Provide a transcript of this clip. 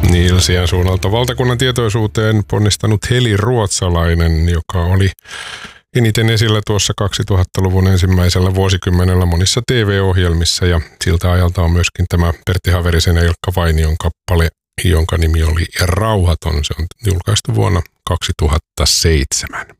Nilsiän suunnalta valtakunnan tietoisuuteen ponnistanut Heli Ruotsalainen, joka oli eniten esillä tuossa 2000-luvun ensimmäisellä vuosikymmenellä monissa TV-ohjelmissa, ja siltä ajalta on myöskin tämä Pertti Haverisen ja Ilkka Vainion kappale, jonka nimi oli Rauhaton. Se on julkaistu vuonna 2007.